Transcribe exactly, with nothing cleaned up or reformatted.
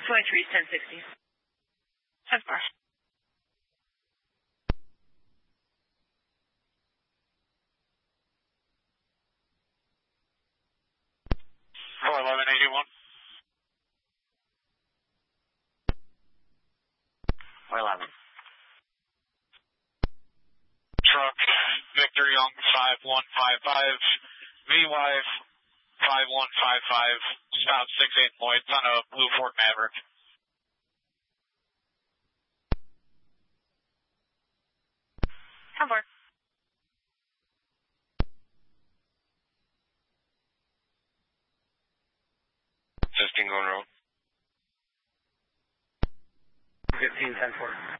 twenty-three is ten sixty. ten four. four eleven eighty-one. four eleven. Truck, Victor Young five one five five, V Y five one five five, stop six eight points on a Blue Ford Maverick. ten four. fifteen going road. fifteen ten four.